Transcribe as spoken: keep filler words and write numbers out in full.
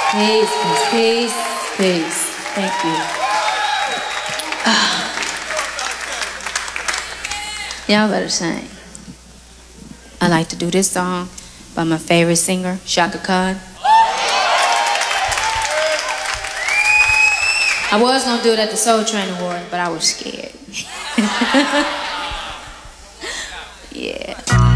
Peace, peace, peace, peace. Thank you. Ah. Y'all better sing. I like to do this song by my favorite singer, Shaka Khan. I was gonna do it at the Soul Train Award, but I was scared. Yeah.